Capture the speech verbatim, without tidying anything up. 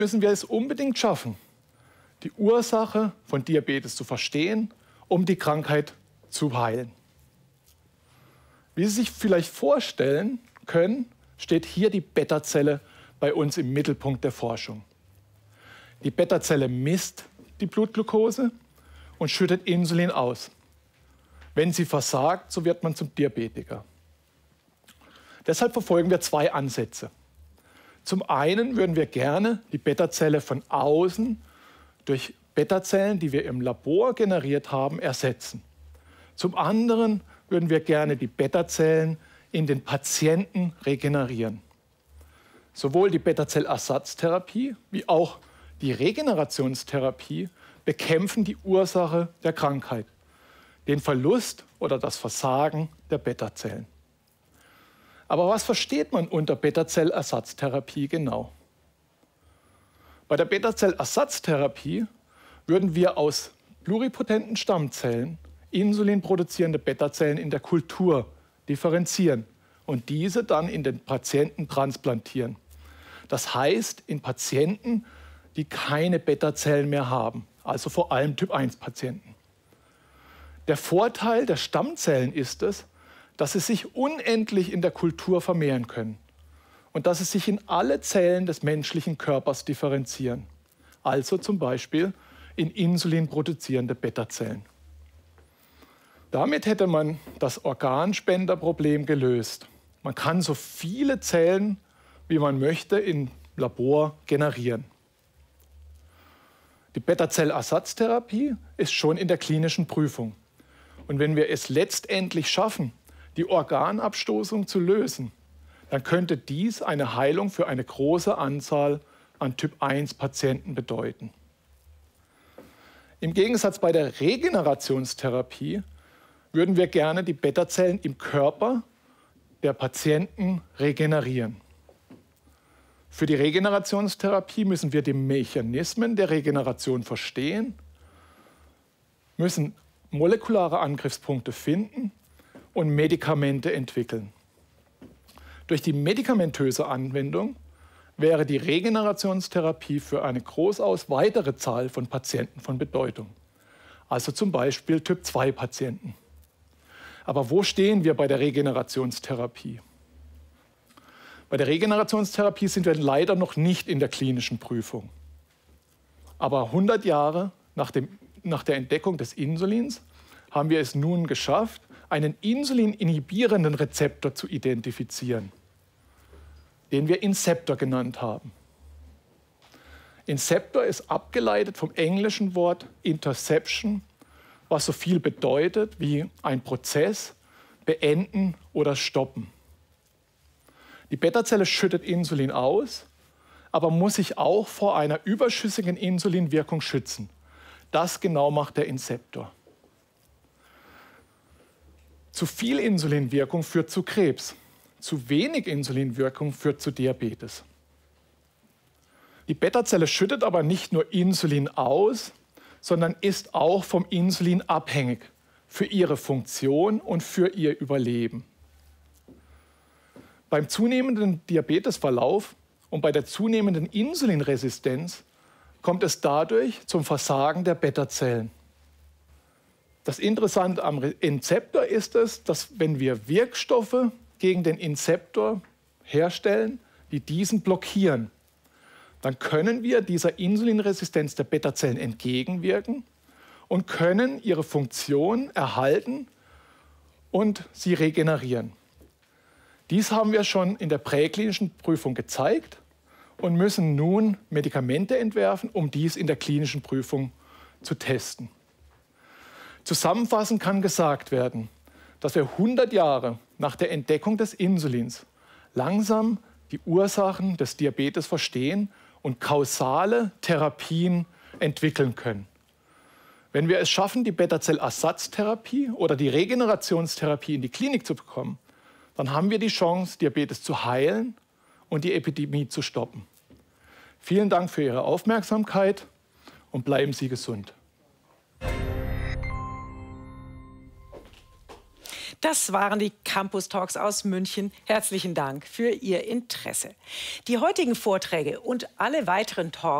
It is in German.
müssen wir es unbedingt schaffen, die Ursache von Diabetes zu verstehen, um die Krankheit zu heilen. Wie Sie sich vielleicht vorstellen können, steht hier die Beta-Zelle bei uns im Mittelpunkt der Forschung. Die Beta-Zelle misst die Blutglucose und schüttet Insulin aus. Wenn sie versagt, so wird man zum Diabetiker. Deshalb verfolgen wir zwei Ansätze. Zum einen würden wir gerne die Beta-Zelle von außen durch Beta-Zellen, die wir im Labor generiert haben, ersetzen. Zum anderen würden wir gerne die Beta-Zellen in den Patienten regenerieren. Sowohl die Beta-Zell-Ersatztherapie wie auch die Regenerationstherapie bekämpfen die Ursache der Krankheit, den Verlust oder das Versagen der Beta-Zellen. Aber was versteht man unter Beta-Zell-Ersatztherapie genau? Bei der Beta-Zell-Ersatztherapie würden wir aus pluripotenten Stammzellen insulinproduzierende Beta-Zellen in der Kultur differenzieren und diese dann in den Patienten transplantieren. Das heißt, in Patienten, die keine Beta-Zellen mehr haben, also vor allem Typ eins Patienten. Der Vorteil der Stammzellen ist es, dass sie sich unendlich in der Kultur vermehren können und dass sie sich in alle Zellen des menschlichen Körpers differenzieren, also zum Beispiel in insulinproduzierende Beta-Zellen. Damit hätte man das Organspenderproblem gelöst. Man kann so viele Zellen, wie man möchte, im Labor generieren. Die Beta-Zell-Ersatztherapie ist schon in der klinischen Prüfung. Und wenn wir es letztendlich schaffen, die Organabstoßung zu lösen, dann könnte dies eine Heilung für eine große Anzahl an Typ eins Patienten bedeuten. Im Gegensatz bei der Regenerationstherapie würden wir gerne die Beta-Zellen im Körper der Patienten regenerieren. Für die Regenerationstherapie müssen wir die Mechanismen der Regeneration verstehen, müssen molekulare Angriffspunkte finden und Medikamente entwickeln. Durch die medikamentöse Anwendung wäre die Regenerationstherapie für eine großaus weitere Zahl von Patienten von Bedeutung, also zum Beispiel Typ zwei Patienten. Aber wo stehen wir bei der Regenerationstherapie? Bei der Regenerationstherapie sind wir leider noch nicht in der klinischen Prüfung. Aber hundert Jahre nach, dem, nach der Entdeckung des Insulins haben wir es nun geschafft, einen insulininhibierenden Rezeptor zu identifizieren, den wir Inceptor genannt haben. Inceptor ist abgeleitet vom englischen Wort Interception, was so viel bedeutet wie ein Prozess beenden oder stoppen. Die Beta-Zelle schüttet Insulin aus, aber muss sich auch vor einer überschüssigen Insulinwirkung schützen. Das genau macht der Inceptor. Zu viel Insulinwirkung führt zu Krebs. Zu wenig Insulinwirkung führt zu Diabetes. Die Beta-Zelle schüttet aber nicht nur Insulin aus, sondern ist auch vom Insulin abhängig für ihre Funktion und für ihr Überleben. Beim zunehmenden Diabetesverlauf und bei der zunehmenden Insulinresistenz kommt es dadurch zum Versagen der Beta-Zellen. Das Interessante am Inceptor ist es, dass wenn wir Wirkstoffe gegen den Inceptor herstellen, die diesen blockieren, dann können wir dieser Insulinresistenz der Beta-Zellen entgegenwirken und können ihre Funktion erhalten und sie regenerieren. Dies haben wir schon in der präklinischen Prüfung gezeigt und müssen nun Medikamente entwerfen, um dies in der klinischen Prüfung zu testen. Zusammenfassend kann gesagt werden, dass wir hundert Jahre nach der Entdeckung des Insulins langsam die Ursachen des Diabetes verstehen und kausale Therapien entwickeln können. Wenn wir es schaffen, die Beta-Zell-Ersatztherapie oder die Regenerationstherapie in die Klinik zu bekommen, dann haben wir die Chance, Diabetes zu heilen und die Epidemie zu stoppen. Vielen Dank für Ihre Aufmerksamkeit und bleiben Sie gesund. Das waren die Campus Talks aus München. Herzlichen Dank für Ihr Interesse. Die heutigen Vorträge und alle weiteren Talks